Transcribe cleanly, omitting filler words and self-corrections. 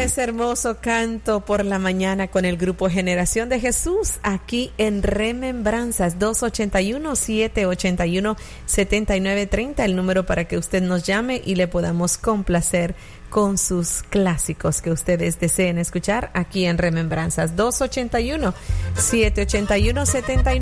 ese hermoso canto por la mañana con el grupo Generación de Jesús aquí en Remembranzas. 281-781-7930, el número para que usted nos llame y le podamos complacer con sus clásicos que ustedes deseen escuchar aquí en Remembranzas. 281-781-7930.